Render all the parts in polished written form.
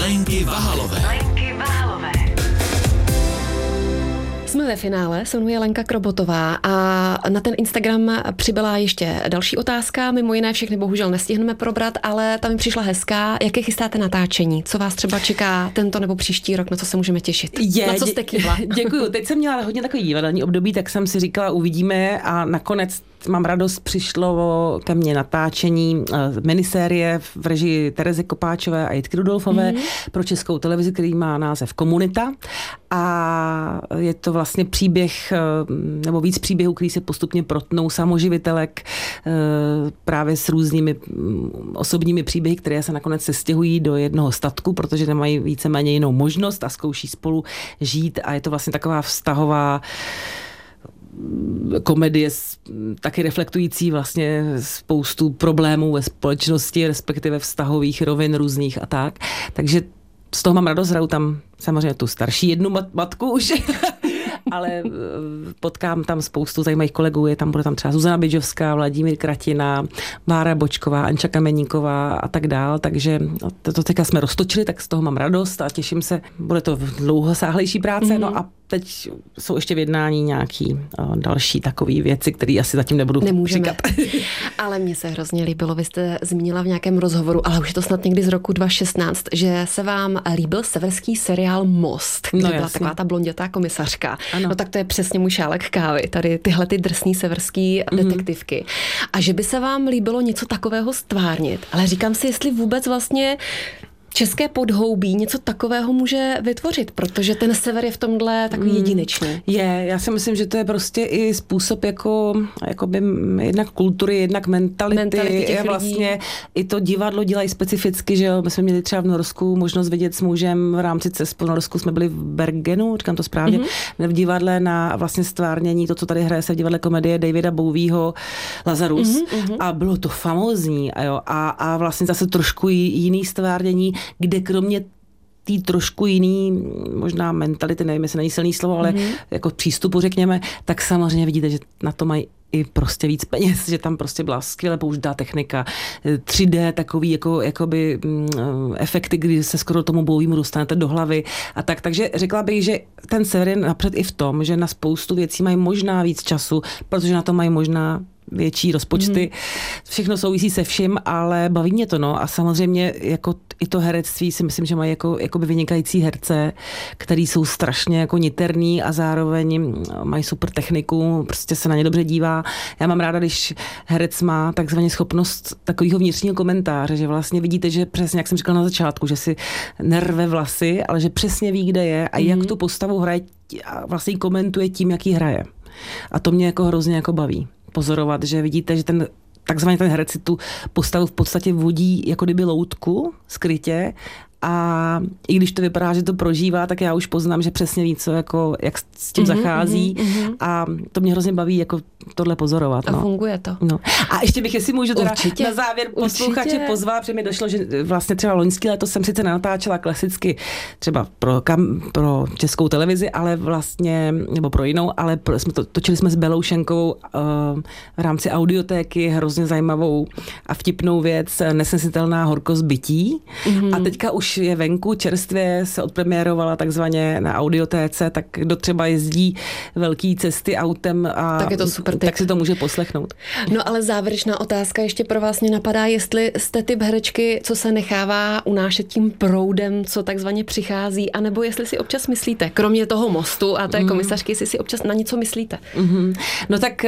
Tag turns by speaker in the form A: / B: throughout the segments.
A: Lenky Vahalové.
B: Jsme ve finále, se jmenuje Lenka Krobotová a na ten Instagram přibyla ještě další otázka, mimo jiné všechny bohužel nestihneme probrat, ale tam mi přišla hezká. Jaké chystáte natáčení? Co vás třeba čeká tento nebo příští rok, na co se můžeme těšit? Na co jste kývla?
C: Děkuju. Teď jsem měla hodně takový divadelní období, tak jsem si říkala, uvidíme a nakonec mám radost, přišlo ke mně natáčení minisérie v režii Terezy Kopáčové a Jitky Rudolfové pro Českou televizi, který má název Komunita. A je to vlastně příběh, nebo víc příběhů, který se postupně protnou samoživitelek právě s různými osobními příběhy, které se nakonec sestěhují do jednoho statku, protože nemají víceméně jinou možnost a zkouší spolu žít. A je to vlastně taková vztahová komedie taky reflektující vlastně spoustu problémů ve společnosti, respektive vztahových rovin různých a tak. Takže z toho mám radost, hraju tam samozřejmě tu starší jednu matku už, ale potkám tam spoustu zajímavých kolegů, bude tam třeba Zuzana Bidžovská, Vladimír Kratina, Bára Bočková, Anča Kameníková a tak dál, takže to teďka jsme roztočili, tak z toho mám radost a těším se, bude to dlouhosáhlejší práce, no a teď jsou ještě v jednání nějaký další takové věci, které asi zatím nebudu říkat.
B: Ale mně se hrozně líbilo, vy jste zmínila v nějakém rozhovoru, ale už je to snad někdy z roku 2016, že se vám líbil severský seriál Most, kde byla taková ta blondětá komisařka. Ano. No tak to je přesně můj šálek kávy, tady tyhle ty drsný severský detektivky. A že by se vám líbilo něco takového stvárnit, ale říkám si, jestli vůbec vlastně české podhoubí něco takového může vytvořit, protože ten sever je v tomhle takový jedinečný.
C: Já si myslím, že to je prostě i způsob jakoby jednak kultury, jednak mentality je vlastně lidí. I to divadlo dělají specificky, že jo, my jsme měli třeba v Norsku možnost vidět s mužem v rámci cest po Norsku, jsme byli v Bergenu, říkám to správně, v divadle na vlastně stvárnění, to, co tady hraje se v divadle komedie Davida Bowieho Lazarus a bylo to famózní a vlastně zase trošku jiný stvárnění, kde kromě tý trošku jiný, možná mentality, nevím, jestli není silný slovo, ale jako přístupu, řekněme, tak samozřejmě vidíte, že na to mají i prostě víc peněz, že tam prostě byla skvěle použitá technika, 3D, takový jakoby efekty, kdy se skoro tomu Bowiemu dostanete do hlavy a tak. Takže řekla bych, že ten sever je napřed i v tom, že na spoustu věcí mají možná víc času, protože na to mají možná větší rozpočty. Všechno souvisí se vším, ale baví mě to, no. A samozřejmě jako i to herectví si myslím, že mají jakoby vynikající herce, který jsou strašně jako niterný a zároveň mají super techniku, prostě se na ně dobře dívá. Já mám ráda, když herec má takzvaně schopnost takového vnitřního komentáře, že vlastně vidíte, že přesně, jak jsem říkala na začátku, že si nerve vlasy, ale že přesně ví, kde je a jak tu postavu hraje a vlastně komentuje tím, jak ji hraje. A to mě jako hrozně jako baví pozorovat, že vidíte, že takzvaně ten herec si tu postavu v podstatě vodí jako kdyby loutku skrytě a i když to vypadá, že to prožívá, tak já už poznám, že přesně ví, co jako, jak s tím zachází a to mě hrozně baví jako tohle pozorovat.
B: A funguje to.
C: No. A ještě bych, jestli můžu teda na závěr posluchače pozvat, protože mi došlo, že vlastně třeba loňský léto jsem sice natáčela klasicky třeba pro Českou televizi, ale vlastně, nebo pro jinou, ale točili jsme s Belou Šenkovou v rámci audiotéky hrozně zajímavou a vtipnou věc Nesnesitelná horkost bytí. A teďka už je venku, čerstvě se odpremiérovala takzvaně na audiotéce, tak kdo třeba jezdí velký cesty autem a
B: tak je to super
C: tak si to může poslechnout.
B: No ale závěrečná otázka ještě pro vás mě napadá, jestli jste typ herečky, co se nechává unášet tím proudem, co takzvaně přichází, anebo jestli si občas myslíte, kromě toho Mostu a té komisařky, jestli si občas na něco myslíte.
C: No tak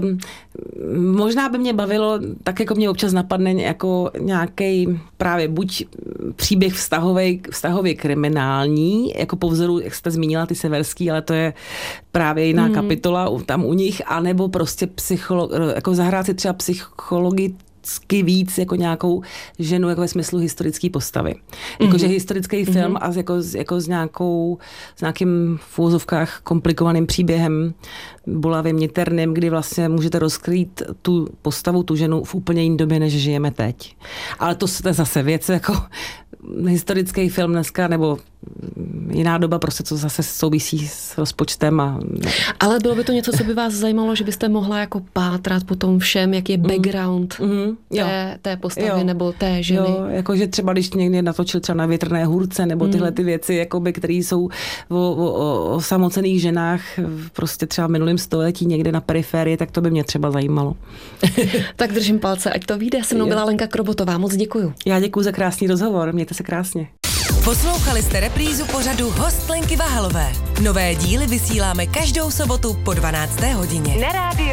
C: možná by mě bavilo, tak jako mě občas napadne jako nějaký právě buď příběh vztahově kriminální, jako po vzoru, jak jste zmínila, ty severský, ale to je právě jiná kapitola tam u nich, anebo prostě jako zahrát si třeba psychologicky víc jako nějakou ženu, jako ve smyslu historické postavy. Jakože historický film a jako s nějakým v úvozovkách komplikovaným příběhem, bolavým, niterným, kdy vlastně můžete rozkrýt tu postavu, tu ženu v úplně jiné době, než žijeme teď. Ale to je zase věc jako historický film dneska, nebo jiná doba, prostě co zase souvisí s rozpočtem.
B: Ale bylo by to něco, co by vás zajímalo, že byste mohla jako pátrat po tom všem, jaký je background té postavy nebo té ženy?
C: Jo, jakože třeba když někdy natočil třeba Na větrné hůrce nebo tyhle ty věci, jakoby, které jsou o samocenných ženách prostě třeba v minulém století někde na periferii, tak to by mě třeba zajímalo.
B: Tak držím palce, ať to vyjde. Se mnou byla Lenka Krobotová, moc děkuju.
C: Já děkuju za krásný rozhovor, mějte se krásně.
A: Poslouchali jste reprízu pořadu Host Lenky Vahalové. Nové díly vysíláme každou sobotu po 12. hodině. Na rádiu